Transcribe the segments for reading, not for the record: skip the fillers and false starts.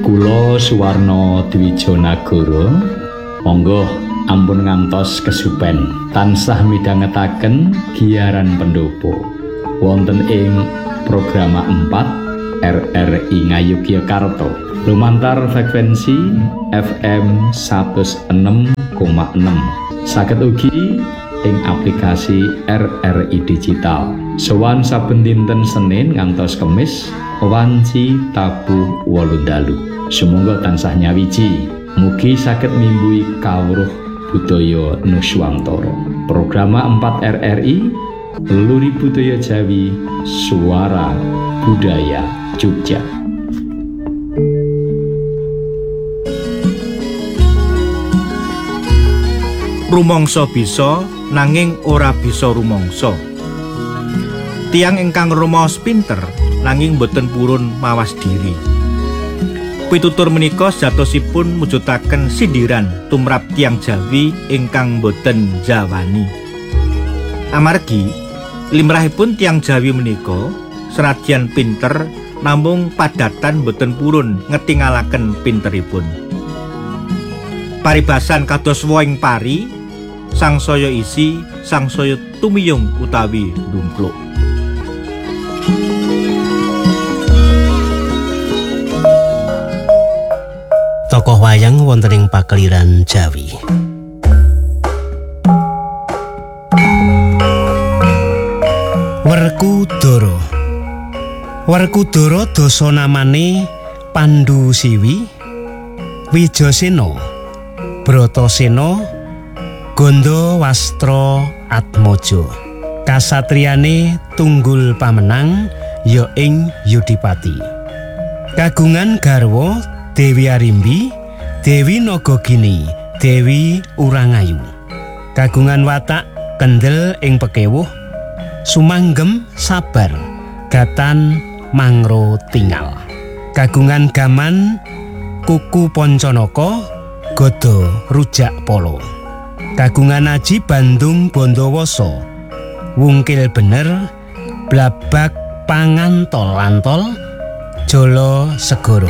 Kula Suwarno Dwijonagara monggo ampun ngantos kesupen tansah midhangetaken giaran pendopo wonten ing program 4 RRI Ngayogyakarta lumantar frekuensi FM 106,6 saged ugi ing aplikasi RRI Digital sowan saben dinten Senin ngantos Kemis wanci tabuh 8 Sumangga tansah nyawiji, mugi saged mimbui kawruh budaya Nuswantara. Program 4 RRI, Luri Budaya Jawi, Suara Budaya Jogja. Rumangsa bisa, nanging ora bisa rumangsa. Tiang ingkang rumaos pinter, nanging boten purun mawas diri. Pitutur menika jatosipun mujudaken sindiran tumrap tiyang Jawi ingkang boten jawani. Amargi limrahipun tiyang Jawi menika senadyan pinter namung padatan boten purun ngetingalaken pinteripun. Paribasan kados woing pari, sangsaya isi, sangsaya tumiyung utawi ndumpluk. Tokoh wayang wonten ing pakeliran Jawi. Werkudara. Werkudara dasa namane Pandhu Siwi, Wijasena, Bratasena, Gandawastra Atmaja. Kasatriyane tunggul pamenang ya ing Yudipati. Kagungan garwa Dewi Arimbi, Dewi Nagagini, Dewi Urangayu. Kagungan watak kendel ing pekewuh, sumanggem sabar, gatan mangro tingal. Kagungan gaman kuku Pancanaka, gada rujak polo. Kagungan aji Bandung Bandawasa, wungkil bener, blabak pangantol antol, jala segara.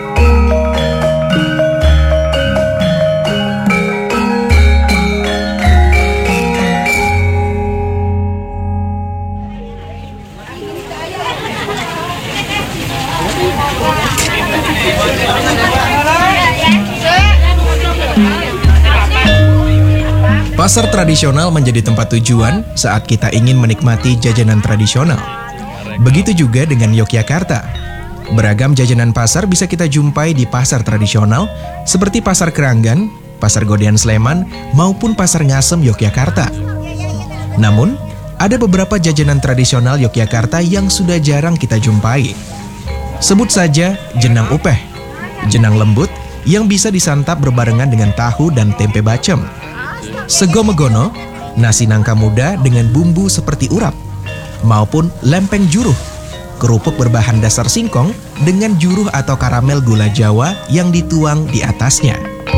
Pasar tradisional menjadi tempat tujuan saat kita ingin menikmati jajanan tradisional. Begitu juga dengan Yogyakarta. Beragam jajanan pasar bisa kita jumpai di pasar tradisional seperti Pasar Keranggan, Pasar Godean Sleman, maupun Pasar Ngasem Yogyakarta. Namun, ada beberapa jajanan tradisional Yogyakarta yang sudah jarang kita jumpai. Sebut saja jenang upeh, jenang lembut yang bisa disantap berbarengan dengan tahu dan tempe bacem. Sego megono, nasi nangka muda dengan bumbu seperti urap, maupun lempeng juruh, kerupuk berbahan dasar singkong dengan juruh atau karamel gula Jawa yang dituang di atasnya.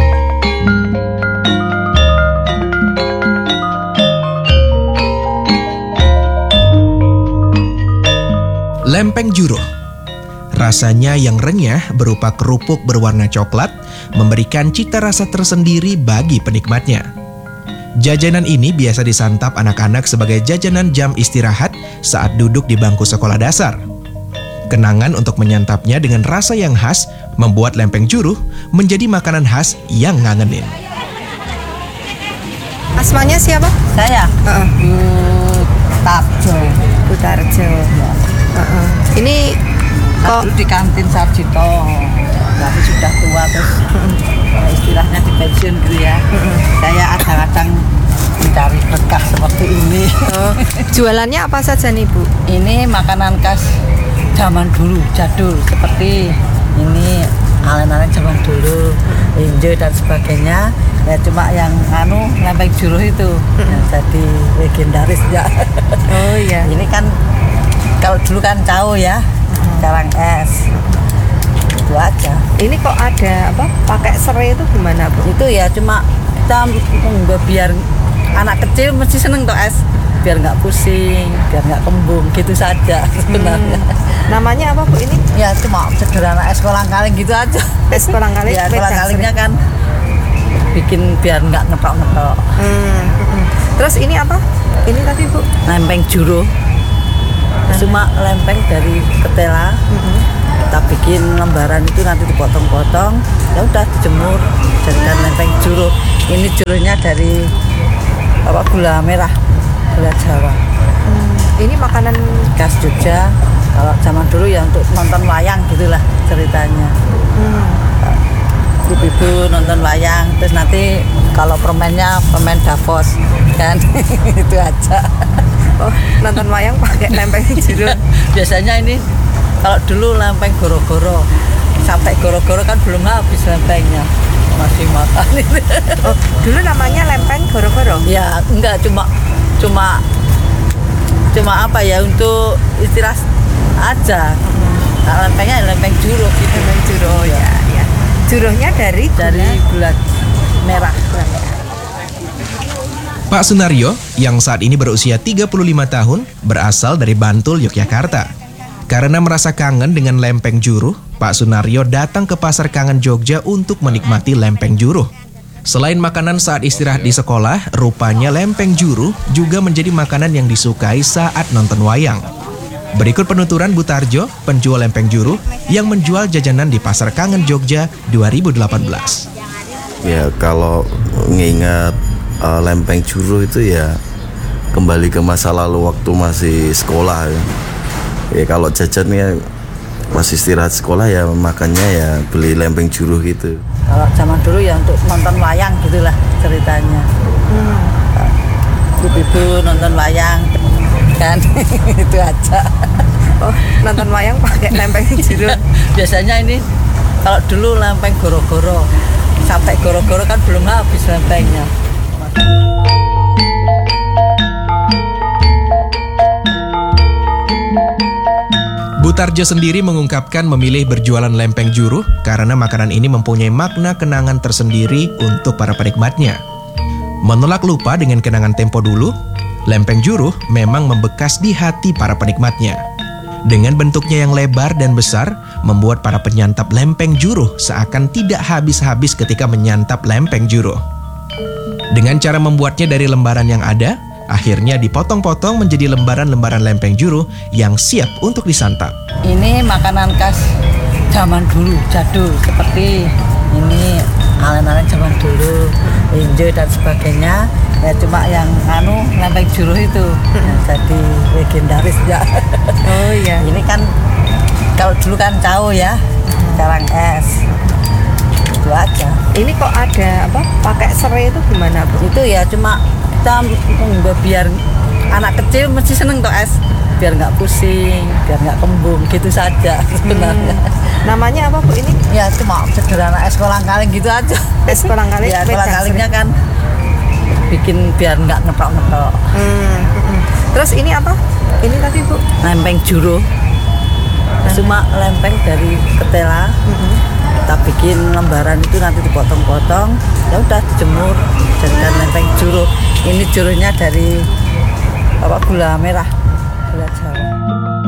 Lempeng juruh, rasanya yang renyah berupa kerupuk berwarna coklat, memberikan cita rasa tersendiri bagi penikmatnya. Jajanan ini biasa disantap anak-anak sebagai jajanan jam istirahat saat duduk di bangku sekolah dasar. Kenangan untuk menyantapnya dengan rasa yang khas membuat lempeng juruh menjadi makanan khas yang ngangenin. Asmanya siapa? Saya? Tarjo. Butarjo. Ini kok dulu di kantin Sarjito, tapi sudah tua terus istilahnya di pensiun gitu ya. Saya kadang-kadang mencari berkah seperti ini. Jualannya apa saja nih Bu? Ini makanan khas zaman dulu, jadul, seperti ini alen-alen zaman dulu, injo dan sebagainya. Ya cuma yang lempeng juruh itu yang jadi legendaris ya. Oh iya. Ini kan kalau dulu kan cau ya, sekarang es. Itu aja. Ini kok ada apa? Pakai serai itu gimana Bu? Itu ya cuma kita biar anak kecil mesti seneng toh es. biar nggak pusing, biar nggak kembung, gitu saja sebenarnya. Namanya apa Bu ini? Ya cuma sederhana es kolang-kaling gitu aja. Es kolang-kaling. Ya wedang kolang-kalingnya sering. kan bikin biar nggak ngetok-ngetok. Terus ini apa? Ini tadi Bu. Lempeng juro, cuma lempeng dari ketela. Kita bikin lembaran itu nanti dipotong-potong, ya udah dijemur jadikan lempeng juro. Ini juronya dari gula merah, gula Jawa. Ini makanan Khas Jogja. Kalau zaman dulu ya untuk nonton wayang gitulah ceritanya. Ibu-ibu nonton wayang, terus nanti kalau permennya permen Davos kan. Itu aja. nonton wayang pakai lempeng jero. Biasanya ini kalau dulu lempeng goro-goro, sampai goro-goro kan belum habis lempengnya, masih makan. Oh, dulu namanya lempeng goro-goro. Ya enggak, cuma apa ya, untuk istirahat aja. Nah, lempengnya lempeng juro gitu. Lempeng juro ya. Jurohnya dari gula merah. Pak Sunaryo, yang saat ini berusia 35 tahun, berasal dari Bantul, Yogyakarta. Karena merasa kangen dengan lempeng juruh, Pak Sunaryo datang ke Pasar Kangen Jogja untuk menikmati lempeng juruh. Selain makanan saat istirahat di sekolah, rupanya lempeng juruh juga menjadi makanan yang disukai saat nonton wayang. Berikut penuturan Butarjo, penjual lempeng juruh yang menjual jajanan di Pasar Kangen Jogja 2018. Ya kalau ngingat lempeng juruh itu ya kembali ke masa lalu waktu masih sekolah ya. Ya kalau jajan ya masih istirahat sekolah ya makannya ya beli lempeng juruh gitu. Kalau zaman dulu ya untuk nonton wayang gitulah ceritanya. Ibu-ibu nonton wayang kan. Itu aja. Nonton wayang pakai lempeng jero. Biasanya ini kalau dulu lempeng goro-goro, sampai goro-goro kan belum habis lempengnya. Butarjo sendiri mengungkapkan memilih berjualan lempeng juruh karena makanan ini mempunyai makna kenangan tersendiri untuk para penikmatnya. Menolak lupa dengan kenangan tempo dulu, lempeng juruh memang membekas di hati para penikmatnya. Dengan bentuknya yang lebar dan besar, membuat para penyantap lempeng juruh seakan tidak habis-habis ketika menyantap lempeng juruh. Dengan cara membuatnya dari lembaran yang ada, akhirnya dipotong-potong menjadi lembaran-lembaran lempeng juruh yang siap untuk disantap. Ini makanan khas zaman dulu, jadul, seperti ini alen-alen zaman dulu, injo dan sebagainya. Ya cuma yang lempeng juruh itu yang jadi legendaris ya. Oh iya. Ini kan kalau dulu kan tahu ya, sekarang es. Itu aja. Ini kok ada apa? Pakai serai itu gimana Bu? Itu ya cuma kita biar anak kecil mesti seneng tuh es, biar nggak pusing, biar nggak kembung, gitu saja sebenarnya. Namanya apa Bu ini? Ya cuma sederhana es kolang-kaling gitu aja. Es kolang-kaling. Ya wedang kolang-kalingnya sering. kan bikin biar nggak ngetok-ngetok. Terus ini apa? Ini tadi Bu. Lempeng juro, cuma lempeng dari ketela. Kita bikin lembaran itu nanti dipotong-potong, ya udah dijemur jadikan lempeng juro. Ini juronya dari gula merah, gula Jawa.